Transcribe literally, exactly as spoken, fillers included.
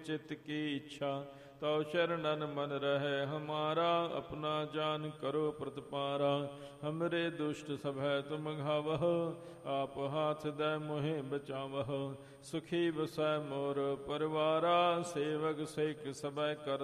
चित्त की इच्छा। तौ शरणन मन रहे हमारा, अपना जान करो प्रतिपारा। हमरे दुष्ट सभै तुम घावह, आप हाथ दै मोहे बचावह। सुखी बसै मोर परिवारा, सेवक सिख सबै कर